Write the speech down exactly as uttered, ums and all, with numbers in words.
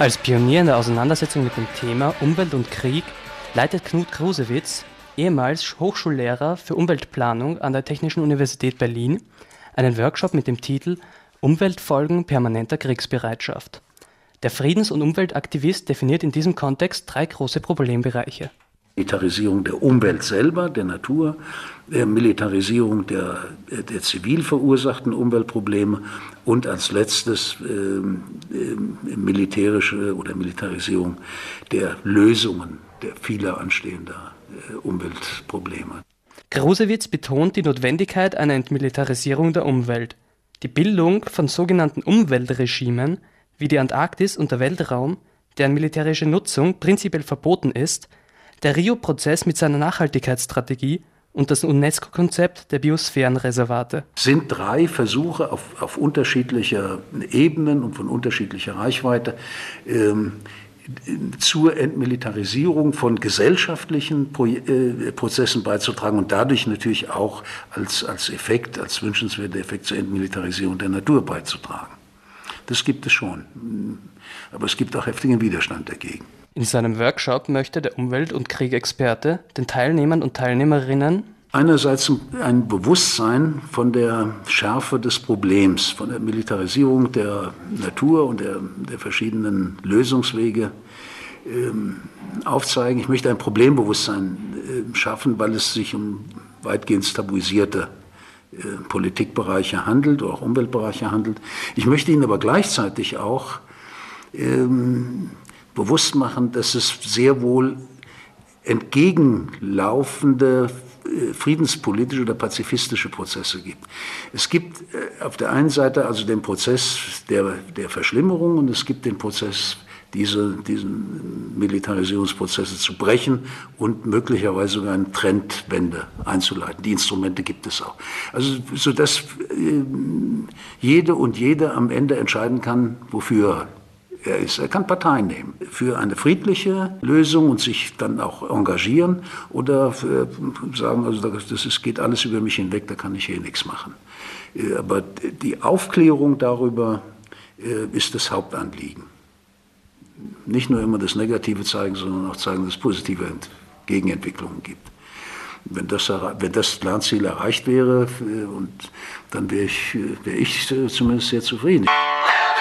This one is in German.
Als Pionier in der Auseinandersetzung mit dem Thema Umwelt und Krieg leitet Knut Krusewitz, ehemals Hochschullehrer für Umweltplanung an der Technischen Universität Berlin, einen Workshop mit dem Titel Umweltfolgen permanenter Kriegsbereitschaft. Der Friedens- und Umweltaktivist definiert in diesem Kontext drei große Problembereiche. Militarisierung der Umwelt selber, der Natur, der Militarisierung der, der zivil verursachten Umweltprobleme und als letztes äh, äh, militärische oder Militarisierung der Lösungen der vieler anstehender äh, Umweltprobleme. Krusewitz betont die Notwendigkeit einer Entmilitarisierung der Umwelt. Die Bildung von sogenannten Umweltregimen wie die Antarktis und der Weltraum, deren militärische Nutzung prinzipiell verboten ist, der Rio-Prozess mit seiner Nachhaltigkeitsstrategie und das UNESCO-Konzept der Biosphärenreservate sind drei Versuche auf, auf unterschiedlicher Ebenen und von unterschiedlicher Reichweite ähm, zur Entmilitarisierung von gesellschaftlichen Pro äh, Prozessen beizutragen und dadurch natürlich auch als, als Effekt, als wünschenswerter Effekt zur Entmilitarisierung der Natur beizutragen. Das gibt es schon, aber es gibt auch heftigen Widerstand dagegen. In seinem Workshop möchte der Umwelt- und Kriegexperte den Teilnehmern und Teilnehmerinnen einerseits ein Bewusstsein von der Schärfe des Problems, von der Militarisierung der Natur und der, der verschiedenen Lösungswege ähm, aufzeigen. Ich möchte ein Problembewusstsein äh, schaffen, weil es sich um weitgehend tabuisierte äh, Politikbereiche handelt oder auch Umweltbereiche handelt. Ich möchte Ihnen aber gleichzeitig auch ähm, bewusst machen, dass es sehr wohl entgegenlaufende friedenspolitische oder pazifistische Prozesse gibt. Es gibt auf der einen Seite also den Prozess der, der Verschlimmerung und es gibt den Prozess, diese diesen Militarisierungsprozesse zu brechen und möglicherweise sogar eine Trendwende einzuleiten. Die Instrumente gibt es auch. Also sodass äh, jede und jede am Ende entscheiden kann, wofür er ist. Er kann Parteien nehmen für eine friedliche Lösung und sich dann auch engagieren oder für, sagen, also das ist, geht alles über mich hinweg, da kann ich hier nichts machen. Aber die Aufklärung darüber ist das Hauptanliegen. Nicht nur immer das Negative zeigen, sondern auch zeigen, dass es positive Gegenentwicklungen gibt. Wenn das, wenn das Lernziel erreicht wäre, und dann wäre ich, wäre ich zumindest sehr zufrieden.